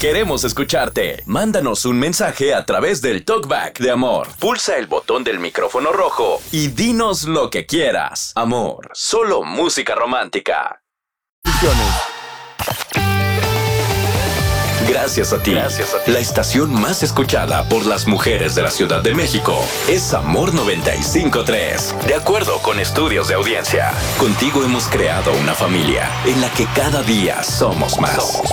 Queremos escucharte. Mándanos un mensaje a través del Talkback de Amor. Pulsa el botón del micrófono rojo y dinos lo que quieras. Amor, solo música romántica. Gracias a ti. La estación más escuchada por las mujeres de la Ciudad de México es Amor 95.3. De acuerdo con estudios de audiencia, contigo hemos creado una familia en la que cada día somos más.